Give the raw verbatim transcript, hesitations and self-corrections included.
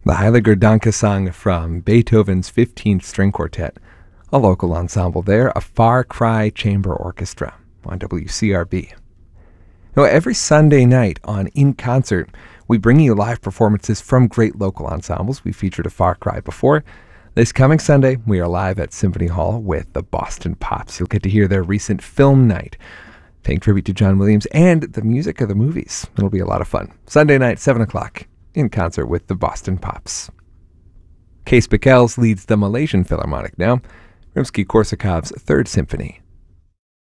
The Heiliger Danke song from Beethoven's fifteenth String Quartet, a local ensemble there, a Far Cry Chamber Orchestra on W C R B. Now, every Sunday night on In Concert, we bring you live performances from great local ensembles. We featured a Far Cry before. This coming Sunday, we are live at Symphony Hall with the Boston Pops. You'll get to hear their recent film night, paying tribute to John Williams and the music of the movies. It'll be a lot of fun. Sunday night, seven o'clock. In concert with the Boston Pops. Kees Bekels leads the Malaysian Philharmonic now, Rimsky-Korsakov's Third Symphony.